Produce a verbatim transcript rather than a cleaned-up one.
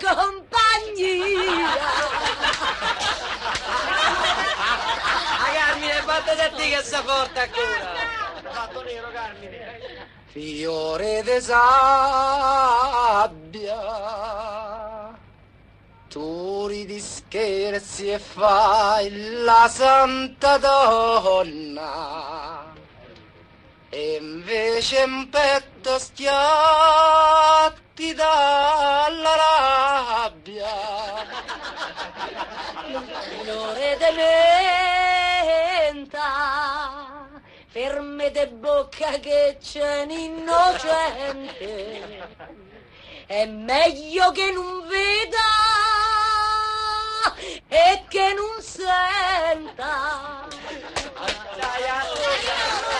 compagnia. A Carmine, fatta da te che sei forte ancora. Fatto nero, Carmine. Fiore de sabbia, tu ridi scherzi e fai la santa donna, e invece in petto schiatti dalla rabbia. Fiore de menta, ferme de bocca che c'è un innocente, è meglio che non veda e che non senta. Dai,